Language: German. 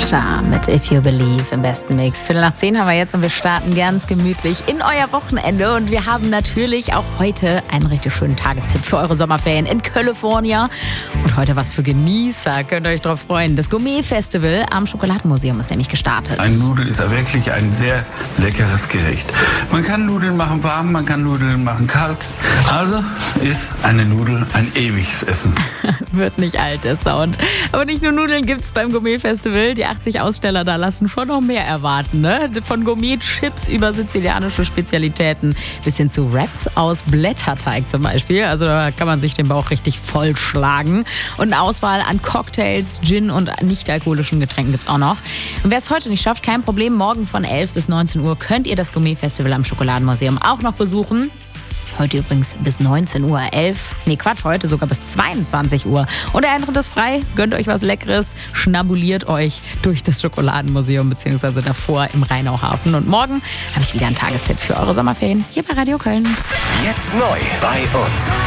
Cher mit If You Believe im besten Mix. 9:15 haben wir jetzt und wir starten ganz gemütlich in euer Wochenende. Und wir haben natürlich auch heute einen richtig schönen Tagestipp für eure Sommerferien in California. Und heute was für Genießer, könnt ihr euch drauf freuen. Das Gourmet-Festival am Schokoladenmuseum ist nämlich gestartet. Ein Nudel ist ja wirklich ein sehr leckeres Gericht. Man kann Nudeln machen warm, man kann Nudeln machen kalt. Also ist eine Nudel ein ewiges Essen. Wird nicht alt, der Sound. Aber nicht nur Nudeln gibt's beim Gourmet-Festival. Die 80 Aussteller da lassen schon noch mehr erwarten, ne? Von Gourmet-Chips über sizilianische Spezialitäten bis hin zu Wraps aus Blätterteig zum Beispiel. Also da kann man sich den Bauch richtig vollschlagen. Und eine Auswahl an Cocktails, Gin und nicht-alkoholischen Getränken gibt's auch noch. Und wer es heute nicht schafft, kein Problem. Morgen von 11 bis 19 Uhr könnt ihr das Gourmet-Festival am Schokoladenmuseum auch noch besuchen. Heute übrigens bis 19 Uhr, heute sogar bis 22 Uhr. Und der Eintritt ist frei, gönnt euch was Leckeres, schnabuliert euch durch das Schokoladenmuseum bzw. davor im Rheinauhafen. Und morgen habe ich wieder einen Tagestipp für eure Sommerferien hier bei Radio Köln. Jetzt neu bei uns.